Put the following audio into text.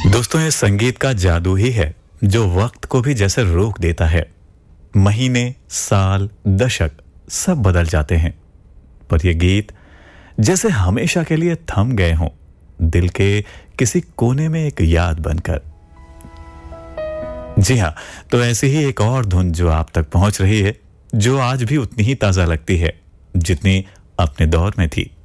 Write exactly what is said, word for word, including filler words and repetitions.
दोस्तों, ये संगीत का जादू ही है जो वक्त को भी जैसे रोक देता है। महीने, साल, दशक सब बदल जाते हैं, पर ये गीत जैसे हमेशा के लिए थम गए हों, दिल के किसी कोने में एक याद बनकर। जी हाँ, तो ऐसी ही एक और धुन जो आप तक पहुंच रही है, जो आज भी उतनी ही ताजा लगती है जितनी अपने दौर में थी।